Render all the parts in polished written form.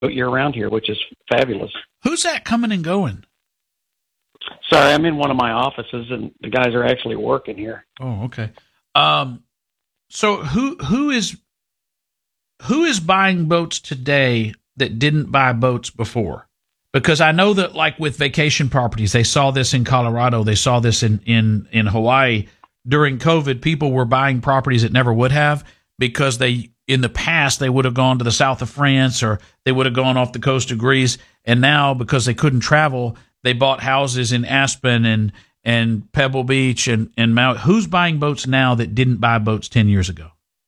year-round here, which is fabulous. Who's that coming and going? Sorry, I'm in one of my offices, and the guys are actually working here. Oh, okay. So who is buying boats today that didn't buy boats before? Because I know that, like with vacation properties, they saw this in Colorado, they saw this in Hawaii. During COVID, people were buying properties that never would have, because in the past, they would have gone to the south of France, or they would have gone off the coast of Greece. And now, because they couldn't travel, they bought houses in Aspen and Pebble Beach and Maui. Who's buying boats now that didn't buy boats 10 years ago?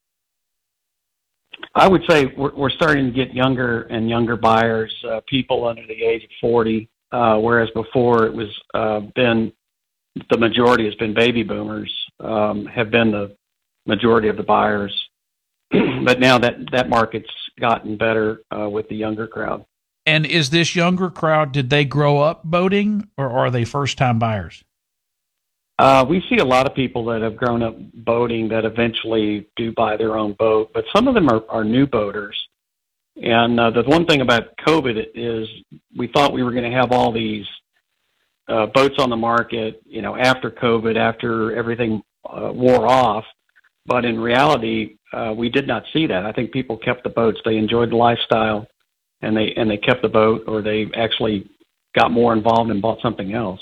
I would say we're starting to get younger and younger buyers, people under the age of 40, whereas before it was the majority has been baby boomers, have been the majority of the buyers. But now that market's gotten better with the younger crowd. And is this younger crowd, did they grow up boating, or are they first-time buyers? We see a lot of people that have grown up boating that eventually do buy their own boat, but some of them are new boaters. And the one thing about COVID is we thought we were going to have all these boats on the market, after COVID, after everything wore off. But in reality, we did not see that. I think people kept the boats. They enjoyed the lifestyle, and they kept the boat, or they actually got more involved and bought something else.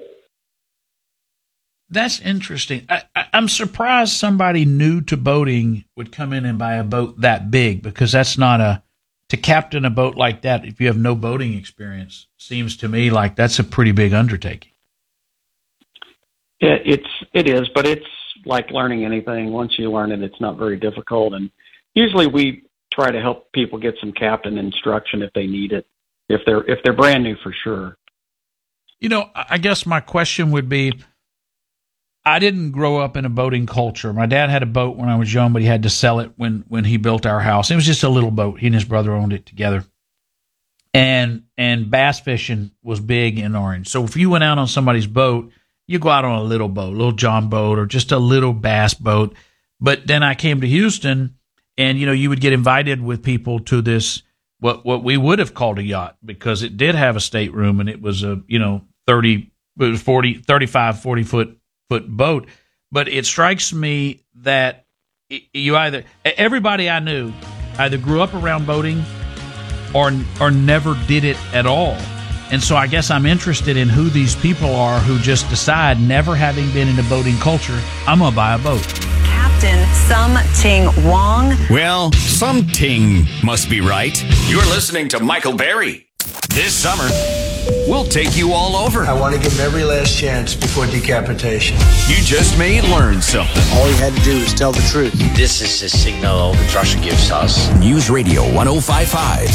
That's interesting. I'm surprised somebody new to boating would come in and buy a boat that big, because that's not to captain a boat like that, if you have no boating experience, seems to me like that's a pretty big undertaking. Yeah, it is, but it's like learning anything. Once you learn it, it's not very difficult. And usually we try to help people get some captain instruction if they need it, if they're brand new, for sure. I guess my question would be, I didn't grow up in a boating culture. My dad had a boat when I was young, but he had to sell it when he built our house. It was just a little boat. He and his brother owned it together. And bass fishing was big in Orange. So if you went out on somebody's boat, you go out on a little boat, a little John boat, or just a little bass boat. But then I came to Houston, and you would get invited with people to this what we would have called a yacht, because it did have a stateroom, and it was a 35, 40 foot boat. But it strikes me that everybody I knew either grew up around boating or never did it at all. And so I guess I'm interested in who these people are who just decide, never having been in a boating culture, I'm going to buy a boat. Captain Sum Ting Wong. Well, some ting must be right. You're listening to Michael Berry. This summer, we'll take you all over. I want to give him every last chance before decapitation. You just may learn something. All he had to do was tell the truth. This is the signal that Russia gives us. News Radio 105.5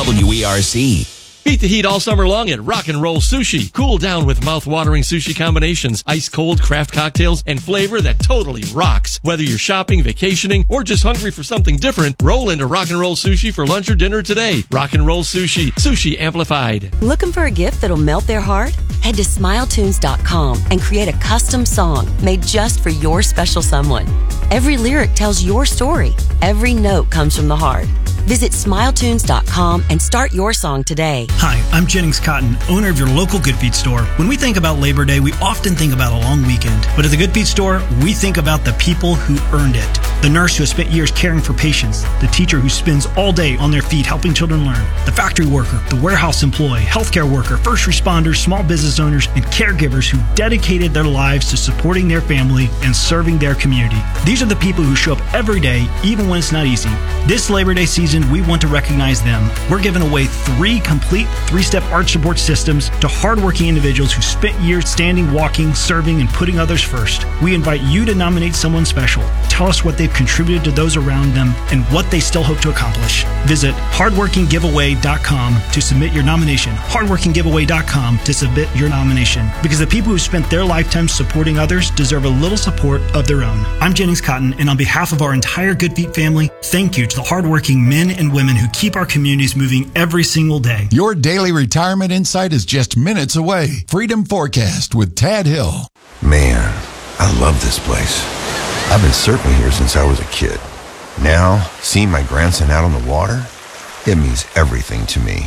WERC. Beat the heat all summer long at Rock and Roll Sushi. Cool down with mouth-watering sushi combinations, ice-cold craft cocktails, and flavor that totally rocks. Whether you're shopping, vacationing, or just hungry for something different, roll into Rock and Roll Sushi for lunch or dinner today. Rock and Roll Sushi. Sushi amplified. Looking for a gift that'll melt their heart? Head to SmileTunes.com and create a custom song made just for your special someone. Every lyric tells your story. Every note comes from the heart. Visit SmileTunes.com and start your song today. Hi, I'm Jennings Cotton, owner of your local Good Feet store. When we think about Labor Day, we often think about a long weekend. But at the Good Feet store, we think about the people who earned it. The nurse who has spent years caring for patients, the teacher who spends all day on their feet helping children learn, the factory worker, the warehouse employee, healthcare worker, first responders, small business owners, and caregivers who dedicated their lives to supporting their family and serving their community. These are the people who show up every day, even when it's not easy. This Labor Day season, we want to recognize them. We're giving away 3 complete 3-step arch support systems to hardworking individuals who spent years standing, walking, serving, and putting others first. We invite you to nominate someone special. Tell us what they've contributed to those around them and what they still hope to accomplish. Visit hardworkinggiveaway.com to submit your nomination. hardworkinggiveaway.com to submit your nomination. Because the people who spent their lifetime supporting others deserve a little support of their own. I'm Jennings Cotton, and on behalf of our entire Good Feet family, thank you to the hardworking men and women who keep our communities moving every single day. Your daily retirement insight is just minutes away. Freedom Forecast with Tad Hill. Man, I love this place. I've been surfing here since I was a kid. Now, seeing my grandson out on the water, It means everything to me.